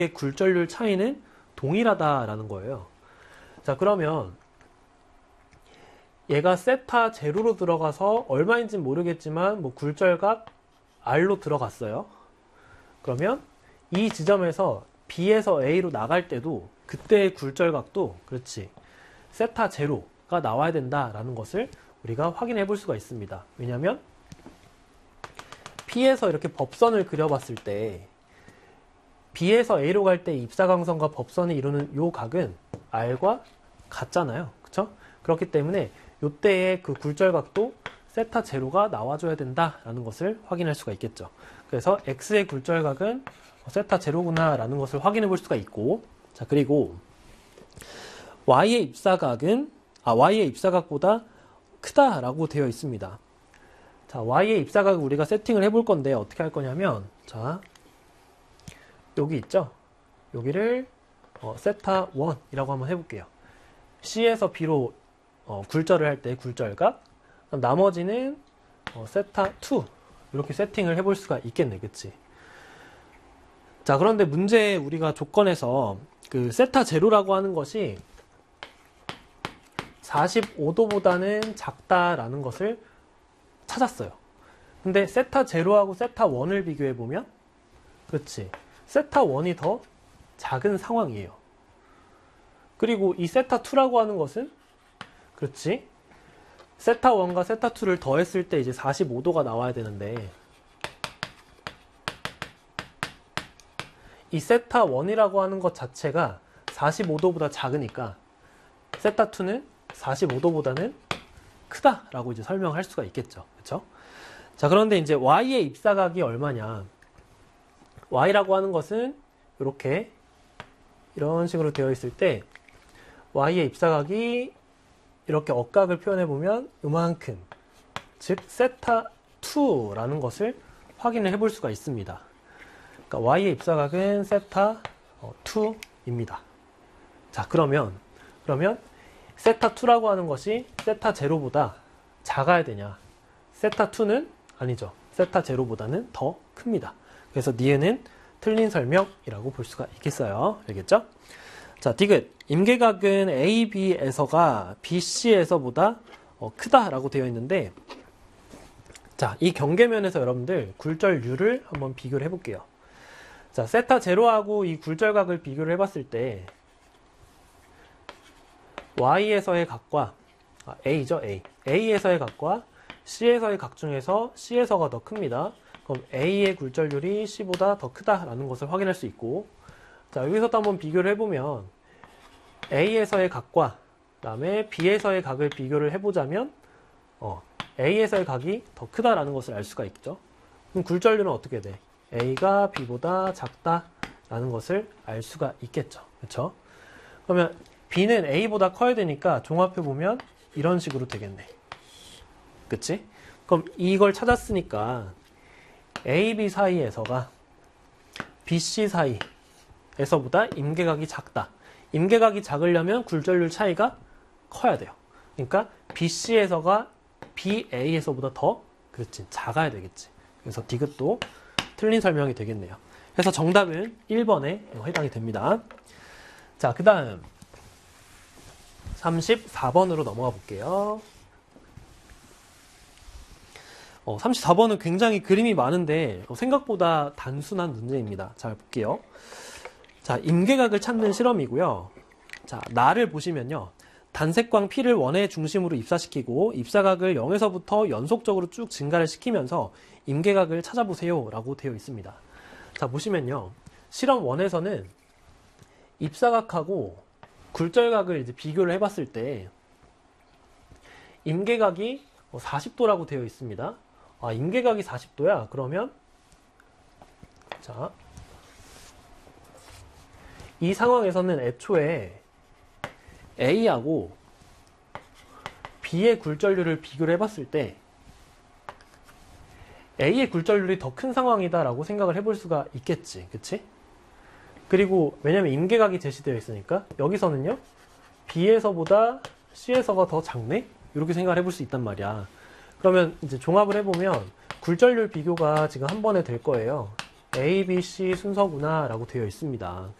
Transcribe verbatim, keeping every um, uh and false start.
굴절률 차이는 동일하다라는 거예요. 자, 그러면 얘가 세타 제로로 들어가서 얼마인지는 모르겠지만 뭐 굴절각 R로 들어갔어요. 그러면 이 지점에서 B에서 A로 나갈 때도 그때의 굴절각도 그렇지 세타 제로가 나와야 된다라는 것을 우리가 확인해 볼 수가 있습니다. 왜냐하면 P에서 이렇게 법선을 그려봤을 때 B에서 A로 갈 때 입사광선과 법선이 이루는 요 각은 R과 같잖아요. 그쵸? 그렇기 때문에 요때의 그 굴절각도 세타 제로가 나와줘야 된다라는 것을 확인할 수가 있겠죠. 그래서 X의 굴절각은 세타 제로구나 라는 것을 확인해 볼 수가 있고, 자, 그리고 Y의 입사각은, 아, Y의 입사각보다 크다라고 되어 있습니다. 자, Y의 입사각을 우리가 세팅을 해볼 건데 어떻게 할 거냐면, 자, 여기 있죠? 여기를 어, 세타 일이라고 한번 해볼게요. C에서 B로 어, 굴절을 할 때 굴절각, 나머지는 어, 세타 이 이렇게 세팅을 해볼 수가 있겠네, 그치? 자, 그런데 문제 우리가 조건에서 그 세타 제로라고 하는 것이 사십오 도보다는 작다라는 것을 찾았어요. 근데 세타 제로하고 세타 일을 비교해보면, 그렇지, 세타 일이 더 작은 상황이에요. 그리고 이 세타 이라고 하는 것은, 그렇지, 세타 일과 세타 이를 더했을 때 이제 사십오 도가 나와야 되는데, 이 세타 일이라고 하는 것 자체가 사십오 도보다 작으니까 세타 이는 사십오 도보다는 크다라고 이제 설명할 수가 있겠죠. 그렇죠? 자, 그런데 이제 Y의 입사각이 얼마냐? Y라고 하는 것은 이렇게 이런 식으로 되어 있을 때 Y의 입사각이 이렇게 억각을 표현해 보면 이만큼, 즉 세타 이라는 것을 확인을 해볼 수가 있습니다. 그러니까 Y의 입사각은 세타 이입니다. 자, 그러면 그러면 세타 이라고 하는 것이 세타 제로보다 작아야 되냐? 세타 이는 아니죠. 세타 제로보다는 더 큽니다. 그래서 니은은 틀린 설명이라고 볼 수가 있겠어요. 알겠죠? 자, 디귿. 임계각은 A, B에서가 B, C에서보다 어, 크다라고 되어 있는데, 자, 이 경계면에서 여러분들 굴절률을 한번 비교를 해볼게요. 자, 세타 제로하고 이 굴절각을 비교를 해봤을 때 Y에서의 각과 아, A죠, A. A에서의 각과 C에서의 각 중에서 C에서가 더 큽니다. 그럼 A의 굴절률이 C보다 더 크다라는 것을 확인할 수 있고, 자, 여기서 또 한번 비교를 해보면 A에서의 각과 그 다음에 B에서의 각을 비교를 해보자면 어, A에서의 각이 더 크다라는 것을 알 수가 있죠. 그럼 굴절률은 어떻게 돼? A가 B보다 작다라는 것을 알 수가 있겠죠. 그렇죠? 그러면 B는 A보다 커야 되니까 종합해보면 이런 식으로 되겠네. 그치? 그럼 이걸 찾았으니까 A, B 사이에서가 B, C 사이에서보다 임계각이 작다. 임계각이 작으려면 굴절률 차이가 커야 돼요. 그러니까 B, C에서가 B, A에서보다 더, 그렇지, 작아야 되겠지. 그래서 디귿도 틀린 설명이 되겠네요. 그래서 정답은 일 번에 해당이 됩니다. 자, 그 다음 삼십사 번으로 넘어가 볼게요. 어, 삼십사 번은 굉장히 그림이 많은데 어, 생각보다 단순한 문제입니다. 잘 볼게요. 자, 임계각을 찾는 실험이고요. 자, 나를 보시면요. 단색광 P를 원의 중심으로 입사시키고 입사각을 영에서부터 연속적으로 쭉 증가를 시키면서 임계각을 찾아보세요 라고 되어 있습니다. 자, 보시면요. 실험 일에서는 입사각하고 굴절각을 이제 비교를 해봤을 때 임계각이 사십 도라고 되어 있습니다. 아, 임계각이 사십 도야? 그러면 자, 이 상황에서는 애초에 A하고 B의 굴절률을 비교를 해봤을 때 A의 굴절률이 더 큰 상황이다 라고 생각을 해볼 수가 있겠지. 그치? 그리고 왜냐면 임계각이 제시되어 있으니까 여기서는요 B에서보다 C에서가 더 작네? 이렇게 생각을 해볼 수 있단 말이야. 그러면 이제 종합을 해보면 굴절률 비교가 지금 한 번에 될 거예요. A, B, C 순서구나 라고 되어 있습니다.